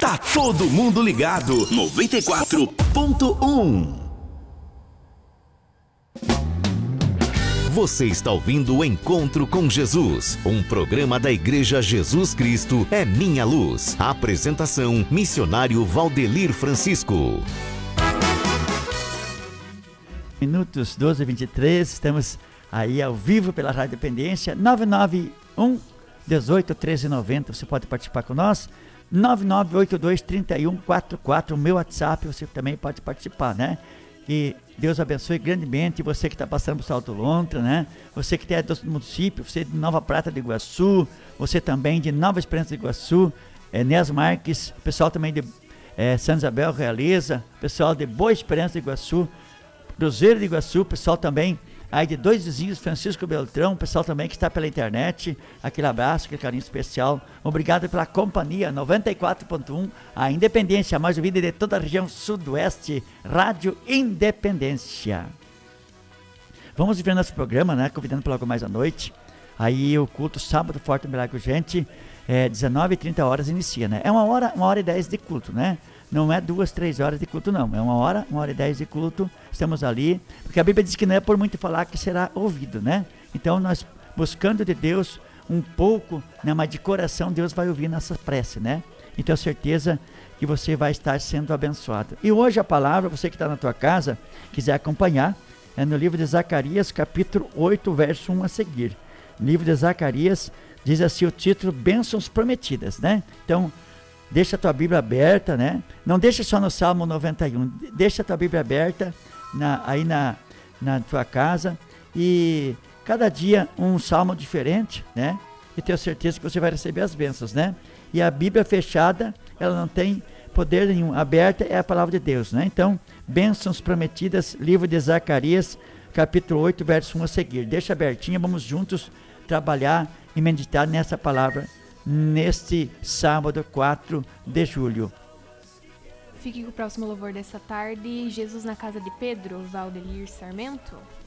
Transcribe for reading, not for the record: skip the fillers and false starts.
Tá todo mundo ligado. 94.1. Você está ouvindo o Encontro com Jesus, um programa da Igreja Jesus Cristo é Minha Luz. Apresentação, missionário Valdelir Francisco. Minutos 12h23, estamos aí ao vivo pela Rádio Dependência, 991 18 1390, você pode participar com nós, 9982 3144, o meu WhatsApp, você também pode participar, né? Que Deus abençoe grandemente você que está passando por Salto Lontra, né? Você que é do município, você de Nova Prata de Iguaçu, você também de Nova Esperança de Iguaçu, Nes Marques, pessoal também de Santa Isabel Realeza, pessoal de Boa Esperança de Iguaçu, Cruzeiro de Iguaçu, pessoal também aí de Dois Vizinhos, Francisco Beltrão, pessoal também que está pela internet, aquele abraço, aquele carinho especial, obrigado pela companhia, 94.1, a Independência, a mais ouvida de toda a região sudoeste, Rádio Independência. Vamos ver nosso programa, né, convidando para logo mais à noite, aí o culto sábado, Forte Milagre Urgente, 19h30 inicia, né, é 1h10 de culto, né, não é 2, 3 horas de culto não, é 1h10 de culto, estamos ali, porque a Bíblia diz que não é por muito falar que será ouvido, né? Então nós buscando de Deus um pouco, né, mas de coração Deus vai ouvir nossa prece, né? Então certeza que você vai estar sendo abençoado. E hoje a palavra, você que está na tua casa, quiser acompanhar, é no livro de Zacarias, capítulo 8, verso 1 a seguir. Livro de Zacarias, diz assim o título, Bênçãos Prometidas, né? Então, deixa a tua Bíblia aberta, né? Não deixa só no Salmo 91, deixa a tua Bíblia aberta aí na tua casa e cada dia um salmo diferente, né? E tenho certeza que você vai receber as bênçãos, né? E a Bíblia fechada, ela não tem poder nenhum, aberta é a palavra de Deus, né? Então, bênçãos prometidas, livro de Zacarias, capítulo 8, verso 1 a seguir. Deixa abertinha, vamos juntos trabalhar e meditar nessa palavra neste sábado 4 de julho. Fique com o próximo louvor dessa tarde, Jesus na Casa de Pedro, Valdelir Sarmento.